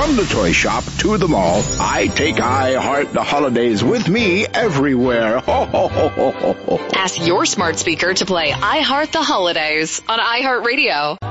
From the toy shop to the mall, I take I Heart the Holidays with me everywhere. Ho, ho, ho, ho, ho, ho. Ask your smart speaker to play I Heart the Holidays on iHeartRadio.